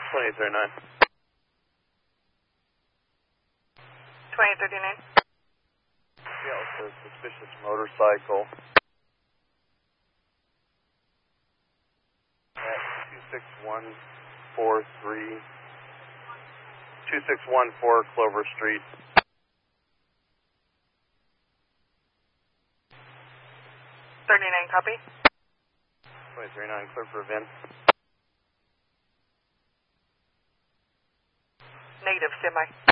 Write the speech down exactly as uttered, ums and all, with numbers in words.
twenty thirty-nine. twenty thirty-nine. Yeah, it's a suspicious motorcycle. At two six one four three, two six one four Clover Street. thirty-nine, copy. twenty thirty-nine, clear for a V I N. Negative, standby.